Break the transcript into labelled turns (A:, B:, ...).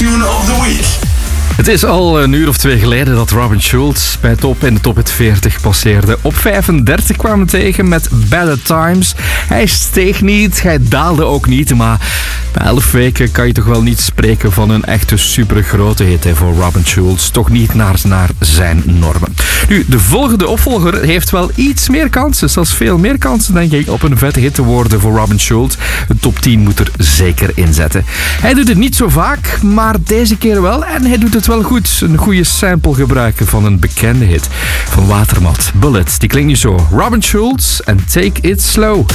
A: Tune of the Week.
B: Het is al een uur of 2 geleden dat Robin Schulz bij Top in de Top Hit 40 passeerde. Op 35 kwam we tegen met Better Times. Hij steeg niet, hij daalde ook niet, maar na 11 weken kan je toch wel niet spreken van een echte supergrote hit voor Robin Schulz. Toch niet naar zijn normen. Nu, de volgende opvolger heeft wel iets meer kansen, zelfs veel meer kansen denk ik, op een vette hit te worden voor Robin Schulz. Een top 10 moet er zeker in zetten. Hij doet het niet zo vaak, maar deze keer wel en hij doet het wel goed. Een goede sample gebruiken van een bekende hit van Watermat. Bullet, die klinkt nu zo. Robin Schulz en Take It Slow.